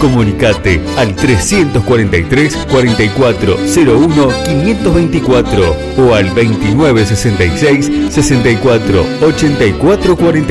Comunicate al 343 4401 524 o al 2966 64 84 43.